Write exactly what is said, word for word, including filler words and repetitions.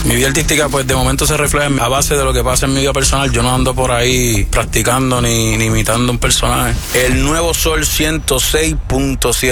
Mi vida artística, pues de momento se refleja a base de lo que pasa en mi vida personal. Yo no ando por ahí practicando ni, ni imitando un personaje. El Nuevo Sol ciento seis punto siete.